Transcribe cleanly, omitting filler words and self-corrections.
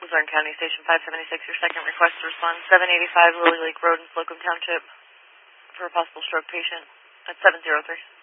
Luzerne County, Station 576, your second request to respond, 785 Lily Lake Road in Slocum Township for a possible stroke patient at 703.